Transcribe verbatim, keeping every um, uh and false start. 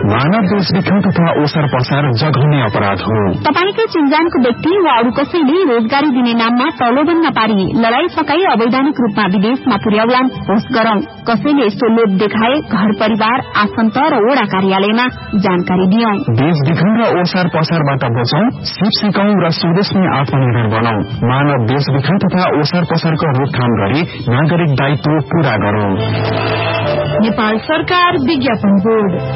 मानव देशविखन तथा ओसार पसार जघन्य अपराध हो। तपाईकै चिन्जानको व्यक्ति वा अरू कसैले रोजगारी दिने नाममा तौलोबन नपारी लड़ाई सकाई अवैधानिक रूपमा विदेशमा पुर्याउलान् होस् गरौं। कसैले यस्तो लोभ देखाए घर परिवार आफन्त र वडा कार्यालयमा जानकारी दियौं। देशविखन र ओसार पसारबाट बचौं, सिप सिकौं र स्वदेशमै आत्मनिर्भर बनाऊ। मानव देशविखन तथा ओसार पसारको रोकथाम गरी नागरिक दायित्व पूरा गरौं। नेपाल सरकार विज्ञापन बोर्ड।